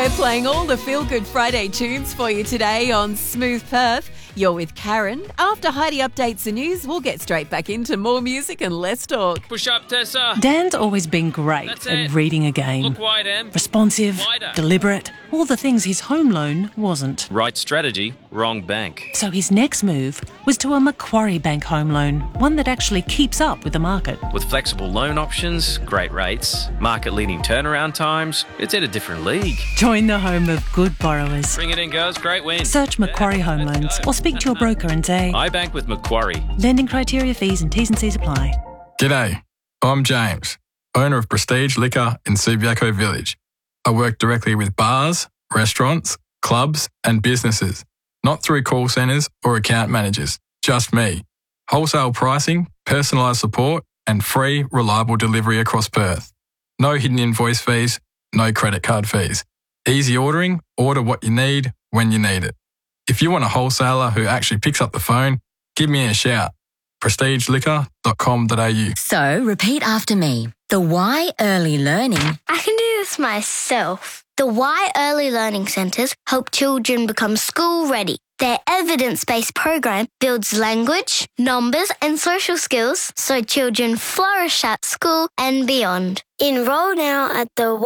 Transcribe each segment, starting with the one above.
We're playing all the Feel Good Friday tunes for you today on Smooth Perth. You're with Karen. After Heidi updates the news, we'll get straight back into more music and less talk. Push up, Tessa. Dan's always been great at reading a game. Look wide, Em. Responsive, Wider. deliberate, all the things his home loan wasn't. Right strategy, wrong bank. So his next move was to a Macquarie Bank home loan, one that actually keeps up with the market. With flexible loan options, great rates, market-leading turnaround times, it's in a different league. Join the home of good borrowers. Bring it in, girls. Great win. Search Macquarie Home Loans or speak to your broker and say, I bank with Macquarie. lending criteria, fees and T's and C's apply. G'day, I'm James, owner of Prestige Liquor in Subiaco Village. I work directly with bars, restaurants, clubs and businesses, not through call centres or account managers, just me. Wholesale pricing, personalised support and free, reliable delivery across Perth. No hidden invoice fees, no credit card fees. Easy ordering, order what you need when you need it. If you want a wholesaler who actually picks up the phone, give me a shout. prestigeliquor.com.au. So, repeat after me. The Y Early Learning. I can do this myself. The Y Early Learning Centres help children become school ready. Their evidence-based program builds language, numbers and social skills so children flourish at school and beyond. Enrol now at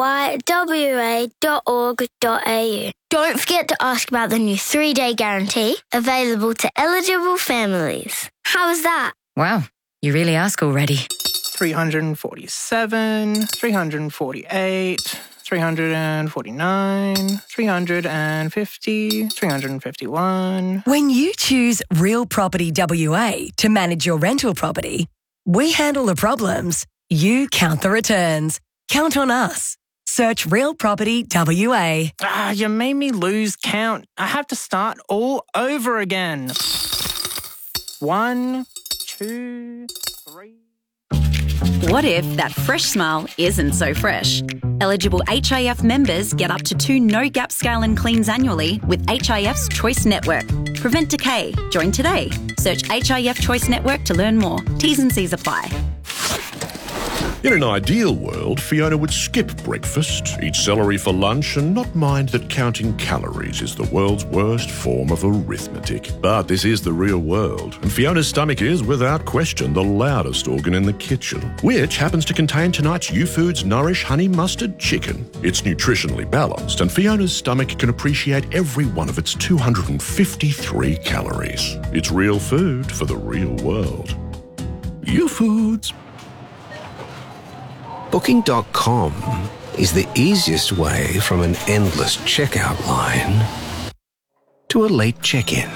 theYWA.org.au. Don't forget to ask about the new 3-day guarantee available to eligible families. How was that? Wow, you really ask already. 347, 348, 349, 350, 351. When you choose Real Property WA to manage your rental property, we handle the problems, you count the returns. Count on us. Search Real Property WA. You made me lose count. I have to start all over again. 1, 2, 3... What if that fresh smile isn't so fresh? Eligible HIF members get up to 2 no-gap scale and cleans annually with HIF's Choice Network. Prevent decay. Join today. Search HIF Choice Network to learn more. T's and C's apply. In an ideal world, Fiona would skip breakfast, eat celery for lunch, and not mind that counting calories is the world's worst form of arithmetic. But this is the real world, and Fiona's stomach is, without question, the loudest organ in the kitchen, which happens to contain tonight's YouFoods Nourish Honey Mustard Chicken. It's nutritionally balanced, and Fiona's stomach can appreciate every one of its 253 calories. It's real food for the real world. YouFoods. Booking.com is the easiest way from an endless checkout line to a late check-in.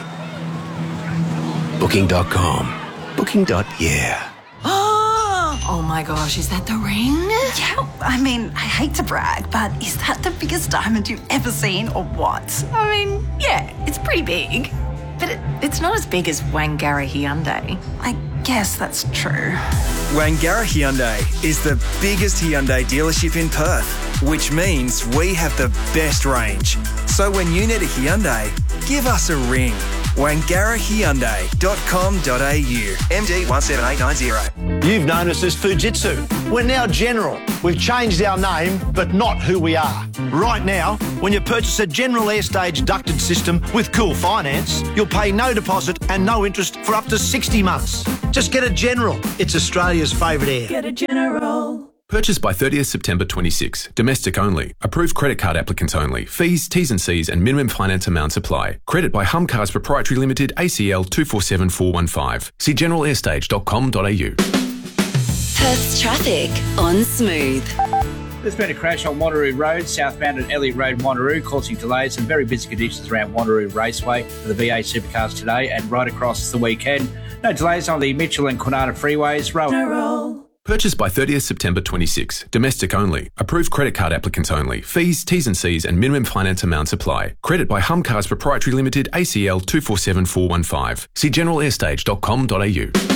Booking.com. Booking.yeah. Oh my gosh, is that the ring? Yeah, I mean, I hate to brag, but is that the biggest diamond you've ever seen or what? I mean, yeah, it's pretty big, but it's not as big as Wangara Hyundai. I guess that's true. Wangara Hyundai is the biggest Hyundai dealership in Perth, which means we have the best range. So when you need a Hyundai, give us a ring. WangaraHyundai.com.au. MD 17890. You've known us as Fujitsu. We're now General. We've changed our name, but not who we are. Right now, when you purchase a General Airstage ducted system with Cool Finance, you'll pay no deposit and no interest for up to 60 months. Just get a General. It's Australia's favourite air. Get a General. Purchased by 30th September 26. Domestic only. Approved credit card applicants only. Fees, T's and C's and minimum finance amounts apply. Credit by Humcars Proprietary Limited, ACL 247415. See generalairstage.com.au. Perth's traffic on Smooth. There's been a crash on Wanneroo Road, southbound at Elliott Road, Wanneroo, causing delays and very busy conditions around Wanneroo Raceway for the V8 supercars today and right across the weekend. No delays on the Mitchell and Kwinana freeways. Purchased by 30th September 26. Domestic only. Approved credit card applicants only. Fees, T's and C's and minimum finance amounts apply. Credit by Humcars Proprietary Limited, ACL 247415. See generalairstage.com.au.